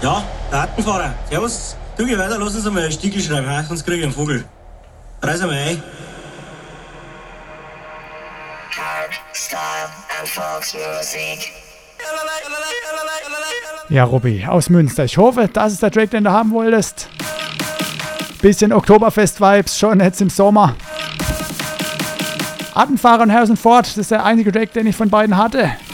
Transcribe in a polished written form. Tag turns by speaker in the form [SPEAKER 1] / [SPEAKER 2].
[SPEAKER 1] Ja, der Rattenfahrer. Servus. Du, geh weiter, lass uns einmal ein Stickel schreiben, he? Sonst krieg ich einen Vogel. Reiß einmal ein.
[SPEAKER 2] Ja, Robby, aus Münster. Ich hoffe, das ist der Track, den du haben wolltest. Bisschen Oktoberfest-Vibes, schon jetzt im Sommer. Rattenfahrer und Harrison Ford, das ist der einzige Track, den ich von beiden hatte.